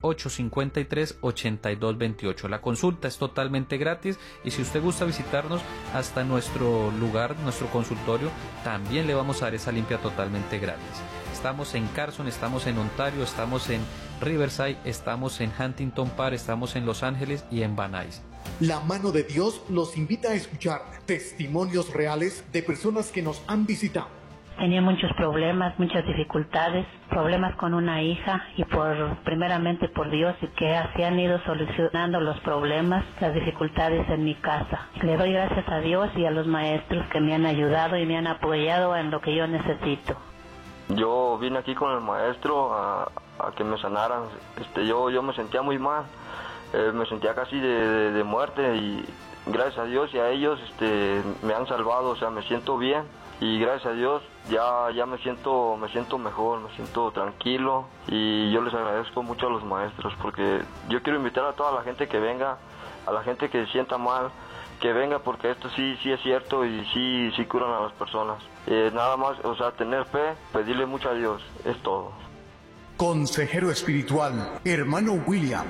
853-8228. La consulta es totalmente gratis y si usted gusta visitarnos hasta nuestro lugar, nuestro consultorio, también le vamos a dar esa limpia totalmente gratis. Estamos en Carson, estamos en Ontario, estamos en Riverside, estamos en Huntington Park, estamos en Los Ángeles y en Van Nuys. La mano de Dios los invita a escuchar testimonios reales de personas que nos han visitado. Tenía muchos problemas, muchas dificultades, problemas con una hija y primeramente por Dios y que se han ido solucionando los problemas, las dificultades en mi casa. Le doy gracias a Dios y a los maestros que me han ayudado y me han apoyado en lo que yo necesito. Yo vine aquí con el maestro a que me sanaran. Yo me sentía muy mal, me sentía casi de muerte y gracias a Dios y a ellos me han salvado, o sea, me siento bien. Y gracias a Dios ya me siento mejor, me siento tranquilo y yo les agradezco mucho a los maestros porque yo quiero invitar a toda la gente que venga, a la gente que se sienta mal, que venga porque esto sí es cierto y sí curan a las personas. Nada más, o sea, tener fe, pedirle mucho a Dios, es todo. Consejero espiritual, hermano William.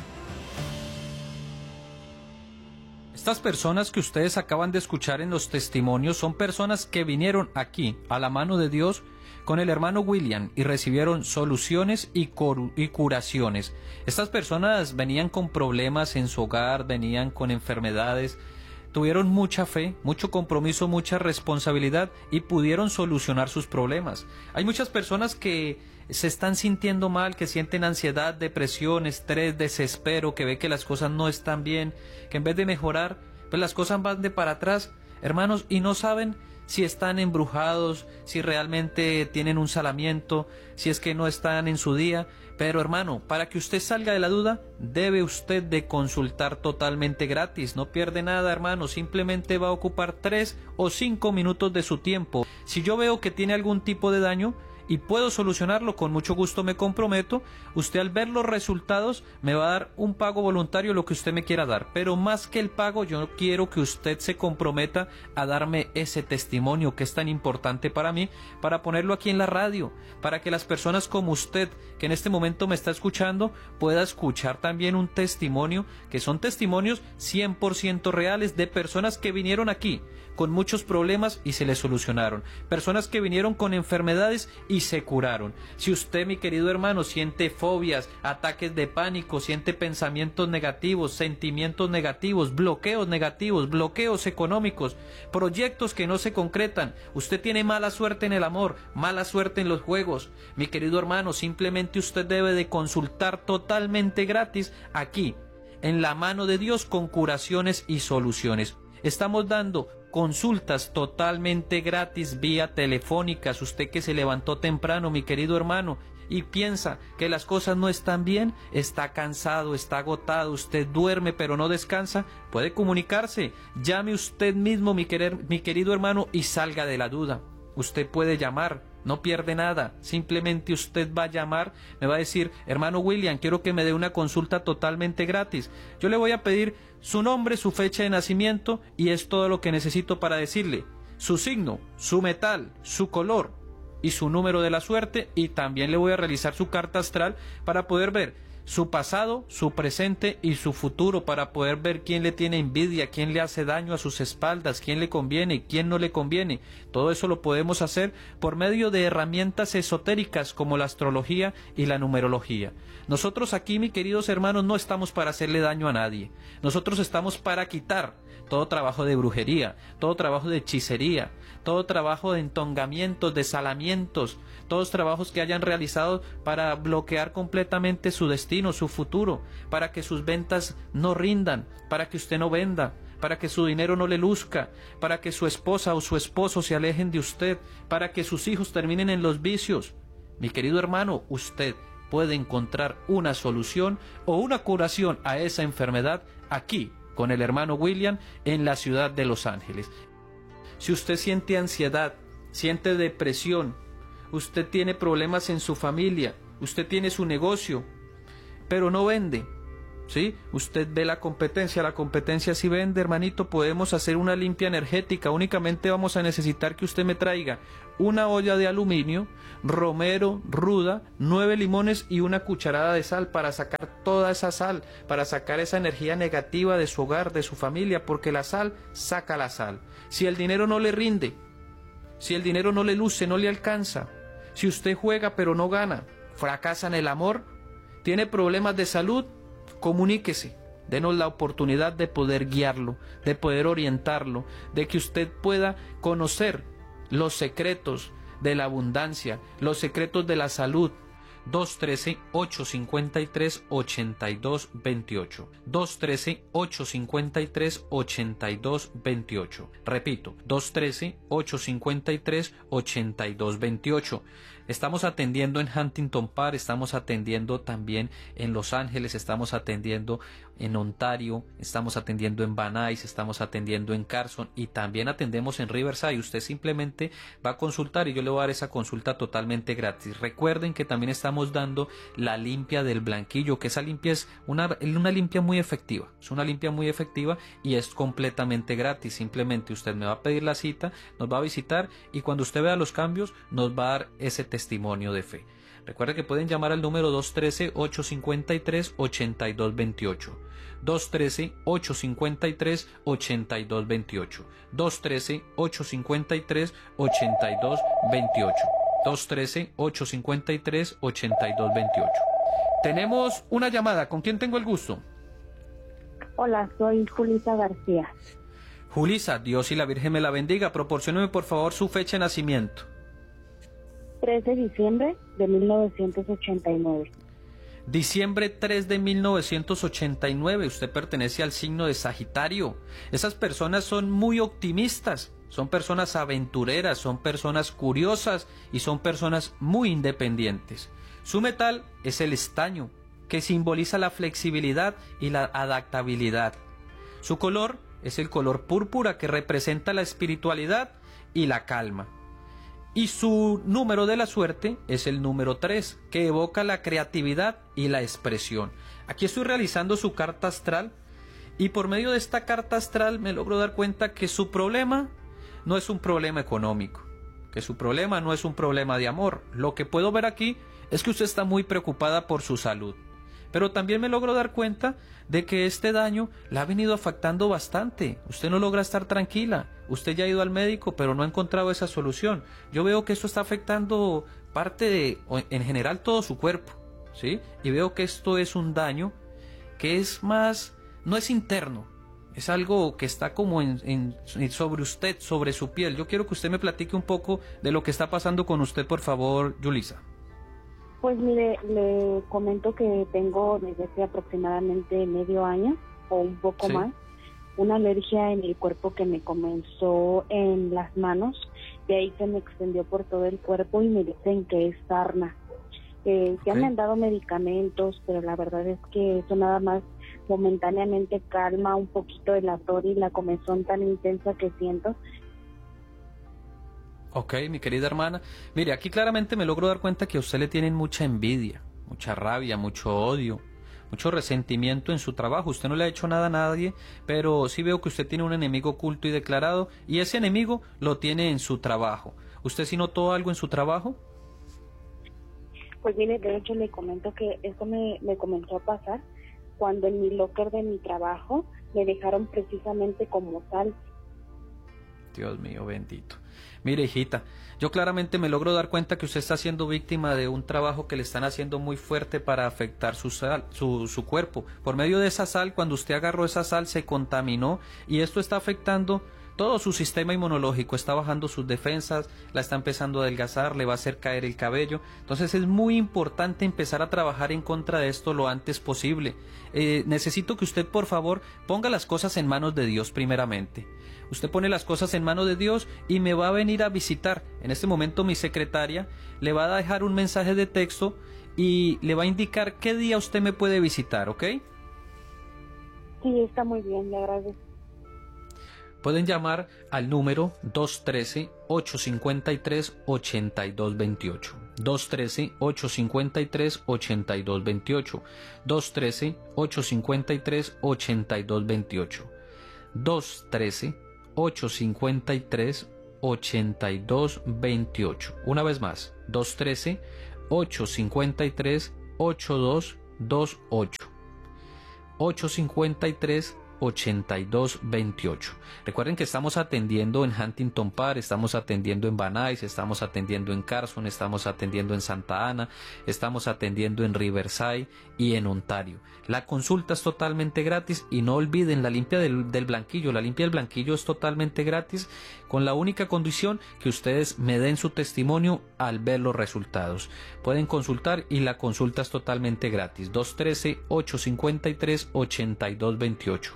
Estas personas que ustedes acaban de escuchar en los testimonios son personas que vinieron aquí a la mano de Dios con el hermano William y recibieron soluciones y curaciones. Estas personas venían con problemas en su hogar, venían con enfermedades, tuvieron mucha fe, mucho compromiso, mucha responsabilidad y pudieron solucionar sus problemas. Hay muchas personas que se están sintiendo mal, que sienten ansiedad, depresión, estrés, desespero, que ve que las cosas no están bien, que en vez de mejorar, pues las cosas van de para atrás, hermanos, y no saben si están embrujados, si realmente tienen un salamiento, si es que no están en su día. Pero hermano, para que usted salga de la duda, debe usted de consultar totalmente gratis. No pierde nada, hermano, simplemente va a ocupar 3 o 5 minutos de su tiempo. Si yo veo que tiene algún tipo de daño y puedo solucionarlo, con mucho gusto me comprometo. Usted al ver los resultados me va a dar un pago voluntario, lo que usted me quiera dar, pero más que el pago yo quiero que usted se comprometa a darme ese testimonio que es tan importante para mí, para ponerlo aquí en la radio, para que las personas como usted que en este momento me está escuchando pueda escuchar también un testimonio, que son testimonios 100% reales de personas que vinieron aquí con muchos problemas y se les solucionaron, personas que vinieron con enfermedades y se curaron. Si usted, mi querido hermano, siente fobias, ataques de pánico, siente pensamientos negativos, sentimientos negativos, bloqueos económicos, proyectos que no se concretan, usted tiene mala suerte en el amor, mala suerte en los juegos, mi querido hermano, simplemente usted debe de consultar totalmente gratis aquí, en la mano de Dios, con curaciones y soluciones. Estamos dando consultas totalmente gratis vía telefónicas. Usted que se levantó temprano, mi querido hermano, y piensa que las cosas no están bien, está cansado, está agotado, usted duerme pero no descansa, puede comunicarse. Llame usted mismo, mi querido hermano, y salga de la duda. Usted puede llamar, no pierde nada, simplemente usted va a llamar, me va a decir, hermano William, quiero que me dé una consulta totalmente gratis. Yo le voy a pedir su nombre, su fecha de nacimiento y es todo lo que necesito para decirle, su signo, su metal, su color y su número de la suerte, y también le voy a realizar su carta astral para poder ver su pasado, su presente y su futuro, para poder ver quién le tiene envidia, quién le hace daño a sus espaldas, quién le conviene y quién no le conviene. Todo eso lo podemos hacer por medio de herramientas esotéricas como la astrología y la numerología. Nosotros aquí, mis queridos hermanos, no estamos para hacerle daño a nadie. Nosotros estamos para quitar todo trabajo de brujería, todo trabajo de hechicería, todo trabajo de entongamientos, de salamientos, todos trabajos que hayan realizado para bloquear completamente su destino, su futuro, para que sus ventas no rindan, para que usted no venda, para que su dinero no le luzca, para que su esposa o su esposo se alejen de usted, para que sus hijos terminen en los vicios. Mi querido hermano, usted puede encontrar una solución o una curación a esa enfermedad aquí, con el hermano William, en la ciudad de Los Ángeles. Si usted siente ansiedad, siente depresión, usted tiene problemas en su familia, usted tiene su negocio, pero no vende, ¿sí? Usted ve la competencia sí vende, hermanito, podemos hacer una limpia energética, únicamente vamos a necesitar que usted me traiga una olla de aluminio, romero, ruda, 9 limones y una cucharada de sal para sacar toda esa sal, para sacar esa energía negativa de su hogar, de su familia, porque la sal saca la sal. Si el dinero no le rinde, si el dinero no le luce, no le alcanza, si usted juega pero no gana, fracasa en el amor, tiene problemas de salud, comuníquese, denos la oportunidad de poder guiarlo, de poder orientarlo, de que usted pueda conocer los secretos de la abundancia, los secretos de la salud. 213-853-8228. 213-853-8228. Repito, 213-853-8228. Estamos atendiendo en Huntington Park, estamos atendiendo también en Los Ángeles, estamos atendiendo en Ontario, estamos atendiendo en Van Nuys, estamos atendiendo en Carson y también atendemos en Riverside. Usted simplemente va a consultar y yo le voy a dar esa consulta totalmente gratis. Recuerden que también estamos dando la limpia del blanquillo, que esa limpia es una limpia muy efectiva, es una limpia muy efectiva y es completamente gratis. Simplemente usted me va a pedir la cita, nos va a visitar y cuando usted vea los cambios nos va a dar ese testimonio de fe. Recuerde que pueden llamar al número 213-853-8228. 213-853-8228. 213-853-8228. 213-853-8228. Tenemos una llamada. ¿Con quién tengo el gusto? Hola, soy Julisa García. Julisa, Dios y la Virgen me la bendiga. Proporcióneme por favor su fecha de nacimiento. 3 de diciembre de 1989. Diciembre 3 de 1989, usted pertenece al signo de Sagitario. Esas personas son muy optimistas, son personas aventureras, son personas curiosas y son personas muy independientes. Su metal es el estaño, que simboliza la flexibilidad y la adaptabilidad. Su color es el color púrpura, que representa la espiritualidad y la calma. Y su número de la suerte es el número 3, que evoca la creatividad y la expresión. Aquí estoy realizando su carta astral y por medio de esta carta astral me logro dar cuenta que su problema no es un problema económico, que su problema no es un problema de amor. Lo que puedo ver aquí es que usted está muy preocupada por su salud. Pero también me logro dar cuenta de que este daño la ha venido afectando bastante. Usted no logra estar tranquila. Usted ya ha ido al médico, pero no ha encontrado esa solución. Yo veo que esto está afectando en general todo su cuerpo, ¿sí? Y veo que esto es un daño que es más, no es interno. Es algo que está como sobre usted, sobre su piel. Yo quiero que usted me platique un poco de lo que está pasando con usted, por favor, Julisa. Pues mire, le comento que tengo desde hace aproximadamente medio año o un poco más una alergia en el cuerpo que me comenzó en las manos, de ahí se me extendió por todo el cuerpo y me dicen que es sarna. Ya me han dado medicamentos, pero la verdad es que eso nada más momentáneamente calma un poquito el ardor y la comezón tan intensa que siento. Ok, mi querida hermana. Mire, aquí claramente me logro dar cuenta que a usted le tienen mucha envidia, mucha rabia, mucho odio, mucho resentimiento en su trabajo. Usted no le ha hecho nada a nadie, pero sí veo que usted tiene un enemigo oculto y declarado, y ese enemigo lo tiene en su trabajo. ¿Usted sí notó algo en su trabajo? Pues mire, de hecho le comento que esto me comenzó a pasar cuando en mi locker de mi trabajo me dejaron precisamente como sal. Dios mío, bendito. Mire, hijita, yo claramente me logro dar cuenta que usted está siendo víctima de un trabajo que le están haciendo muy fuerte para afectar su cuerpo. Por medio de esa sal, cuando usted agarró esa sal, se contaminó y esto está afectando todo su sistema inmunológico, está bajando sus defensas, la está empezando a adelgazar, le va a hacer caer el cabello. Entonces es muy importante empezar a trabajar en contra de esto lo antes posible. Necesito que usted, por favor, ponga las cosas en manos de Dios primeramente. Usted pone las cosas en manos de Dios y me va a venir a visitar. En este momento mi secretaria le va a dejar un mensaje de texto y le va a indicar qué día usted me puede visitar, ¿ok? Sí, está muy bien, le agradezco. pueden llamar al número 213-853-8228. 213-853-8228. 213-853-8228. 213-853-8228. Una vez más, 213-853-8228. 853-8228. Recuerden que estamos atendiendo en Huntington Park, estamos atendiendo en Van Nuys, estamos atendiendo en Carson, estamos atendiendo en Santa Ana, estamos atendiendo en Riverside y en Ontario. La consulta es totalmente gratis y no olviden la limpia del blanquillo. La limpia del blanquillo es totalmente gratis, con la única condición que ustedes me den su testimonio al ver los resultados. Pueden consultar y la consulta es totalmente gratis. 213-853-8228.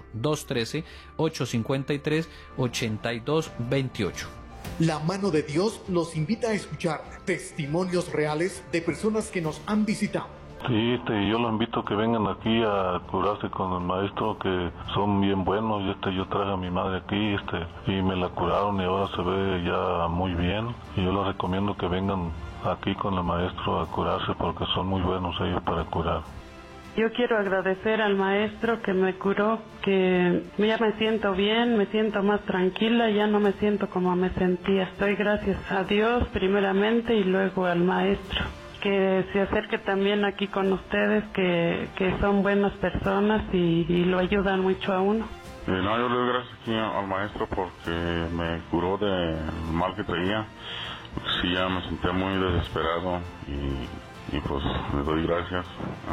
213-853-8228. La mano de Dios los invita a escuchar testimonios reales de personas que nos han visitado. Sí, yo los invito a que vengan aquí a curarse con el maestro, que son bien buenos. Yo traje a mi madre aquí, y me la curaron y ahora se ve ya muy bien. Y yo les recomiendo que vengan aquí con el maestro a curarse porque son muy buenos ellos para curar. Yo quiero agradecer al maestro que me curó, que ya me siento bien, me siento más tranquila, ya no me siento como me sentía. Doy gracias a Dios primeramente y luego al maestro. Que se acerque también aquí con ustedes, que son buenas personas y lo ayudan mucho a uno. Yo le doy gracias aquí al maestro porque me curó del mal que traía. Sí, ya me sentía muy desesperado y pues le doy gracias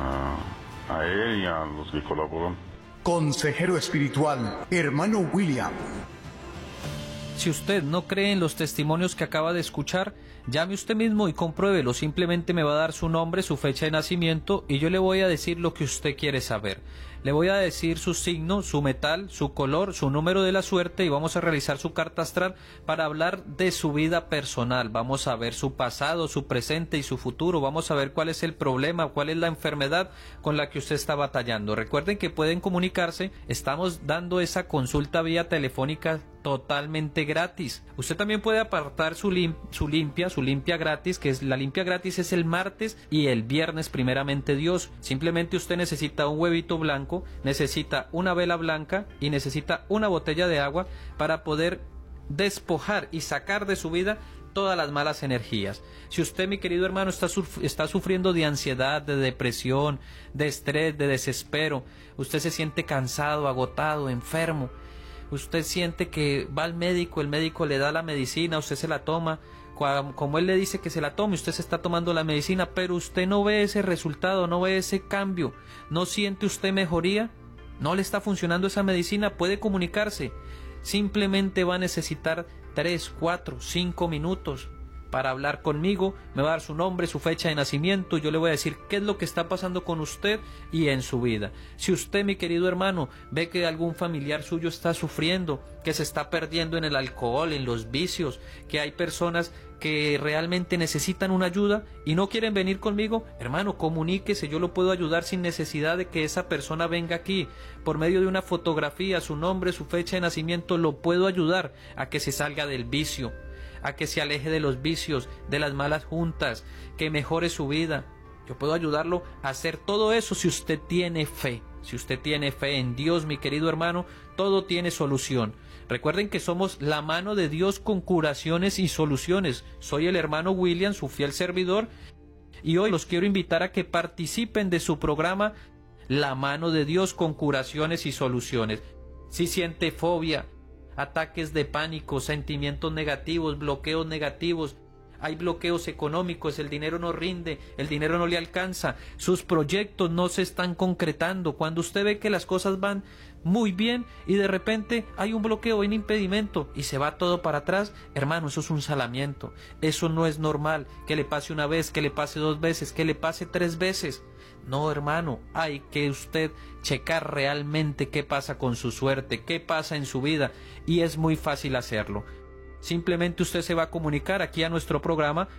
a él y a los que colaboran. Consejero espiritual, hermano William. Si usted no cree en los testimonios que acaba de escuchar, llame usted mismo y compruébelo. Simplemente me va a dar su nombre, su fecha de nacimiento y yo le voy a decir lo que usted quiere saber. Le voy a decir su signo, su metal, su color, su número de la suerte y vamos a realizar su carta astral para hablar de su vida personal. Vamos a ver su pasado, su presente y su futuro. Vamos a ver cuál es el problema, cuál es la enfermedad con la que usted está batallando. Recuerden que pueden comunicarse. Estamos dando esa consulta vía telefónica totalmente gratis. Usted también puede apartar su limpia gratis, que es la limpia gratis es el martes y el viernes primeramente Dios. Simplemente usted necesita un huevito blanco, necesita una vela blanca y necesita una botella de agua para poder despojar y sacar de su vida todas las malas energías. Si usted, mi querido hermano, está sufriendo de ansiedad, de depresión, de estrés, de desespero, usted se siente cansado, agotado, enfermo, usted siente que va al médico, el médico le da la medicina, usted se la toma, como él le dice que se la tome, usted se está tomando la medicina, pero usted no ve ese resultado, no ve ese cambio, no siente usted mejoría, no le está funcionando esa medicina, puede comunicarse. Simplemente va a necesitar 3, 4, 5 minutos para hablar conmigo, me va a dar su nombre, su fecha de nacimiento, yo le voy a decir qué es lo que está pasando con usted y en su vida. Si usted, mi querido hermano, ve que algún familiar suyo está sufriendo, que se está perdiendo en el alcohol, en los vicios, que hay personas que realmente necesitan una ayuda y no quieren venir conmigo, hermano, comuníquese, yo lo puedo ayudar sin necesidad de que esa persona venga aquí. Por medio de una fotografía, su nombre, su fecha de nacimiento, lo puedo ayudar a que se salga del vicio, a que se aleje de los vicios, de las malas juntas, que mejore su vida. Yo puedo ayudarlo a hacer todo eso si usted tiene fe. Si usted tiene fe en Dios, mi querido hermano, todo tiene solución. Recuerden que somos la mano de Dios con curaciones y soluciones. Soy el hermano William, su fiel servidor, y hoy los quiero invitar a que participen de su programa La Mano de Dios con curaciones y soluciones. Si siente fobia, ataques de pánico, sentimientos negativos, bloqueos negativos, hay bloqueos económicos, el dinero no rinde, el dinero no le alcanza, sus proyectos no se están concretando. Cuando usted ve que las cosas van muy bien y de repente hay un bloqueo, un impedimento y se va todo para atrás, hermano, eso es un salamiento. Eso no es normal que le pase una vez, que le pase 2 veces, que le pase 3 veces. No, hermano, hay que usted checar realmente qué pasa con su suerte, qué pasa en su vida, y es muy fácil hacerlo. Simplemente usted se va a comunicar aquí a nuestro programa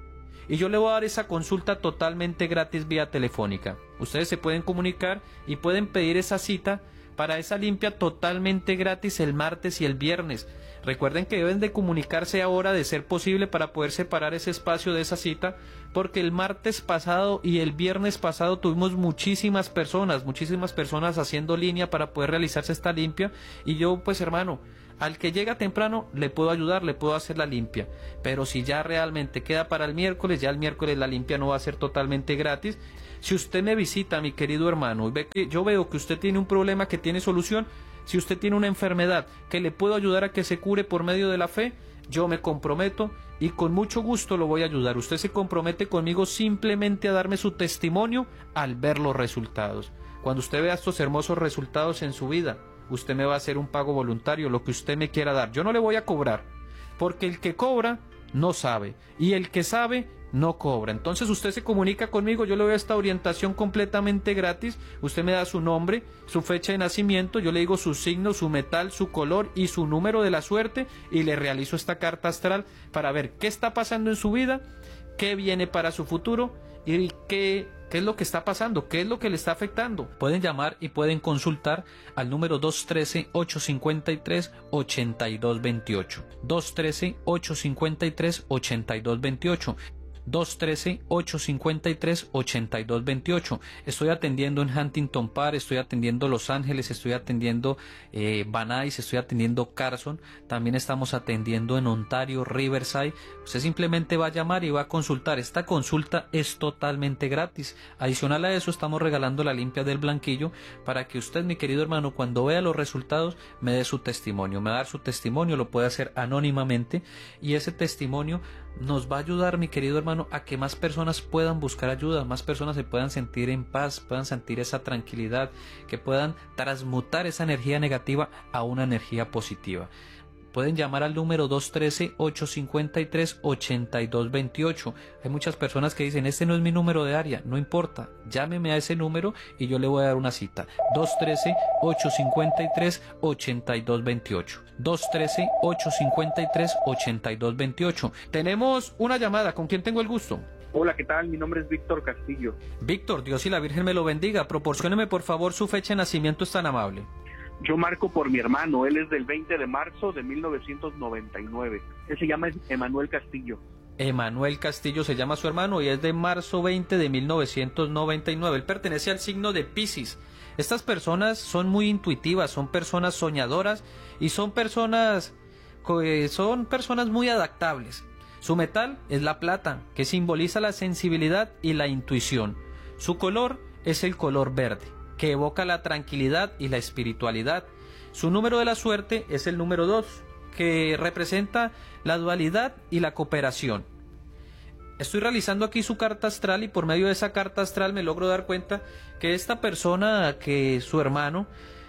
y yo le voy a dar esa consulta totalmente gratis vía telefónica. Ustedes se pueden comunicar y pueden pedir esa cita para esa limpia totalmente gratis el martes y el viernes. Recuerden que deben de comunicarse ahora de ser posible para poder separar ese espacio de esa cita, porque el martes pasado y el viernes pasado tuvimos muchísimas personas haciendo línea para poder realizarse esta limpia, y yo pues hermano, al que llega temprano le puedo ayudar, le puedo hacer la limpia, pero si ya realmente queda para el miércoles, ya el miércoles la limpia no va a ser totalmente gratis. Si usted me visita, mi querido hermano, y ve que yo veo que usted tiene un problema que tiene solución, si usted tiene una enfermedad que le puedo ayudar a que se cure por medio de la fe, yo me comprometo y con mucho gusto lo voy a ayudar. Usted se compromete conmigo simplemente a darme su testimonio al ver los resultados. Cuando usted vea estos hermosos resultados en su vida, usted me va a hacer un pago voluntario, lo que usted me quiera dar. Yo no le voy a cobrar, porque el que cobra no sabe, y el que sabe no cobra. Entonces usted se comunica conmigo, yo le doy esta orientación completamente gratis. Usted me da su nombre, su fecha de nacimiento, yo le digo su signo, su metal, su color y su número de la suerte, y le realizo esta carta astral para ver qué está pasando en su vida, qué viene para su futuro y qué es lo que está pasando, qué es lo que le está afectando. Pueden llamar y pueden consultar al número 213-853-8228. 213-853-8228. 213-853-8228. Estoy atendiendo en Huntington Park, estoy atendiendo Los Ángeles, estoy atendiendo Van Nuys, estoy atendiendo Carson, también estamos atendiendo en Ontario, Riverside. Usted simplemente va a llamar y va a consultar. Esta consulta es totalmente gratis. Adicional a eso, estamos regalando la limpia del blanquillo para que usted, mi querido hermano, cuando vea los resultados, me dé su testimonio. Me va a dar su testimonio, lo puede hacer anónimamente, y ese testimonio nos va a ayudar, mi querido hermano, a que más personas puedan buscar ayuda, más personas se puedan sentir en paz, puedan sentir esa tranquilidad, que puedan transmutar esa energía negativa a una energía positiva. Pueden llamar al número 213-853-8228. Hay muchas personas que dicen, este no es mi número de área. No importa, llámeme a ese número y yo le voy a dar una cita. 213-853-8228. 213-853-8228. Tenemos una llamada. ¿Con quién tengo el gusto? Hola, ¿qué tal? Mi nombre es Víctor Castillo. Víctor, Dios y la Virgen me lo bendiga. Proporcióneme por favor su fecha de nacimiento, es tan amable. Yo marco por mi hermano, él es del 20 de marzo de 1999. Él se llama Emanuel Castillo. Emanuel Castillo se llama su hermano y es de marzo 20 de 1999. Él pertenece al signo de Piscis. Estas personas son muy intuitivas, son personas soñadoras y son personas muy adaptables. Su metal es la plata, que simboliza la sensibilidad y la intuición. Su color es el color verde, que evoca la tranquilidad y la espiritualidad. Su número de la suerte es el número 2, que representa la dualidad y la cooperación. Estoy realizando aquí su carta astral y por medio de esa carta astral me logro dar cuenta que esta persona, que su hermano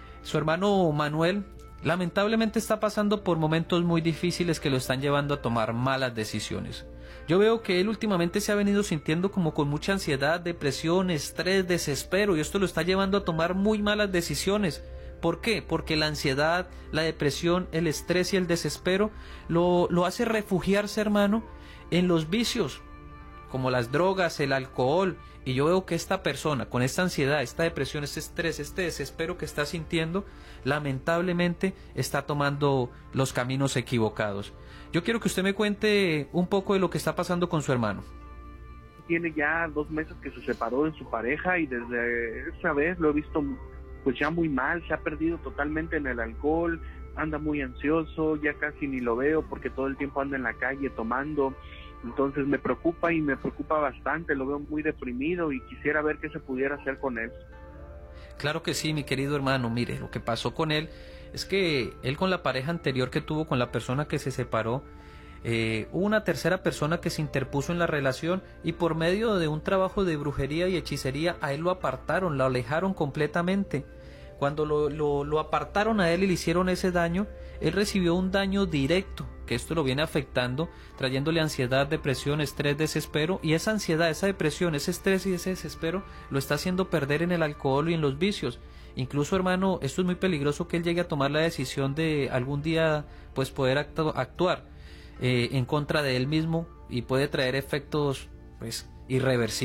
Manuel, lamentablemente está pasando por momentos muy difíciles que lo están llevando a tomar malas decisiones. Yo veo que él últimamente se ha venido sintiendo como con mucha ansiedad, depresión, estrés, desespero, y esto lo está llevando a tomar muy malas decisiones. ¿Por qué? Porque la ansiedad, la depresión, el estrés y el desespero lo hace refugiarse, hermano, en los vicios, como las drogas, el alcohol. Y yo veo que esta persona, con esta ansiedad, esta depresión, este estrés, este desespero que está sintiendo, lamentablemente está tomando los caminos equivocados. Yo quiero que usted me cuente un poco de lo que está pasando con su hermano. Tiene ya 2 meses que se separó de su pareja y desde esa vez lo he visto pues ya muy mal, se ha perdido totalmente en el alcohol, anda muy ansioso, ya casi ni lo veo porque todo el tiempo anda en la calle tomando. Entonces me preocupa y me preocupa bastante, lo veo muy deprimido y quisiera ver qué se pudiera hacer con él. Claro que sí, mi querido hermano. Mire, lo que pasó con él es que él, con la pareja anterior que tuvo, con la persona que se separó, hubo una tercera persona que se interpuso en la relación y por medio de un trabajo de brujería y hechicería a él lo apartaron, lo alejaron completamente. Cuando lo apartaron a él y le hicieron ese daño, él recibió un daño directo, que esto lo viene afectando, trayéndole ansiedad, depresión, estrés, desespero, y esa ansiedad, esa depresión, ese estrés y ese desespero lo está haciendo perder en el alcohol y en los vicios. Incluso, hermano, esto es muy peligroso, que él llegue a tomar la decisión de algún día pues poder actuar en contra de él mismo, y puede traer efectos pues irreversibles.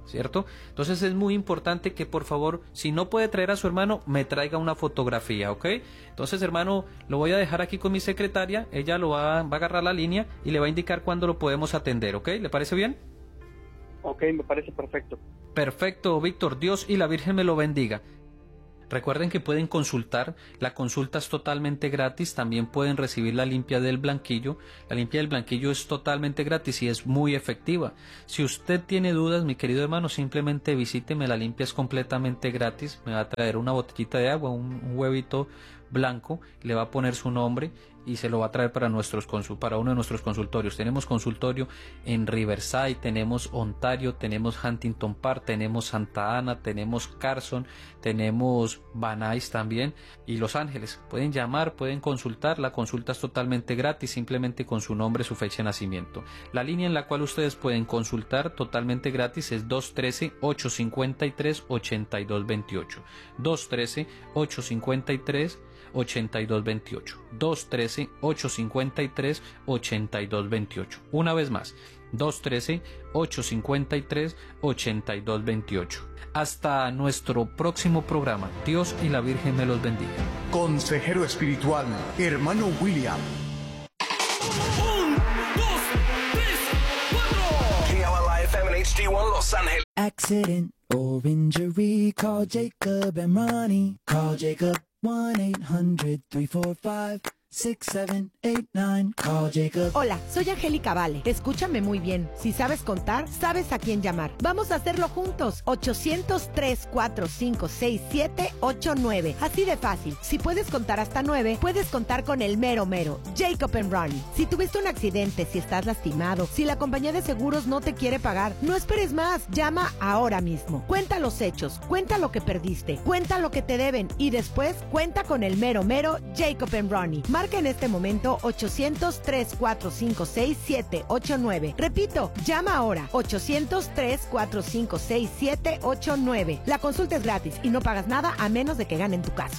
¿cierto? Entonces es muy importante que por favor, si no puede traer a su hermano, me traiga una fotografía, ¿ok? Entonces, hermano, lo voy a dejar aquí con mi secretaria, ella lo va a agarrar la línea y le va a indicar cuándo lo podemos atender, ¿ok? ¿Le parece bien? Ok, me parece perfecto. Perfecto, Víctor, Dios y la Virgen me lo bendiga. Recuerden que pueden consultar, la consulta es totalmente gratis, también pueden recibir la limpia del blanquillo. La limpia del blanquillo es totalmente gratis y es muy efectiva. Si usted tiene dudas, mi querido hermano, simplemente visíteme, la limpia es completamente gratis, me va a traer una botellita de agua, un huevito blanco, le va a poner su nombre y se lo va a traer para para uno de nuestros consultorios. Tenemos consultorio en Riverside, tenemos Ontario, tenemos Huntington Park, tenemos Santa Ana, tenemos Carson, tenemos Van Nuys también y Los Ángeles. Pueden llamar, pueden consultar, la consulta es totalmente gratis, simplemente con su nombre, su fecha de nacimiento. La línea en la cual ustedes pueden consultar totalmente gratis es 213-853-8228. 213-853-8228. 213-853-8228. Una vez más, 213-853-8228. Hasta nuestro próximo programa. Dios y la Virgen me los bendiga. Consejero espiritual, hermano William. 1, 2, 3, 4. KLIFM and HD1 Los Ángeles. Accident or injury, call Jacob and Ronnie. Call Jacob 1-800-345-6789. Call Jacob. Hola, soy Angélica Vale. Escúchame muy bien. Si sabes contar, sabes a quién llamar. Vamos a hacerlo juntos. 800-345-6789. Así de fácil. Si puedes contar hasta 9, puedes contar con el mero mero, Jacob and Ronnie. Si tuviste un accidente, si estás lastimado, si la compañía de seguros no te quiere pagar, no esperes más. Llama ahora mismo. Cuenta los hechos, cuenta lo que perdiste, cuenta lo que te deben y después cuenta con el mero mero, Jacob and Ronnie. Marca en este momento 800-345-6789. Repito, llama ahora 800-345-6789. La consulta es gratis y no pagas nada a menos de que ganen tu caso.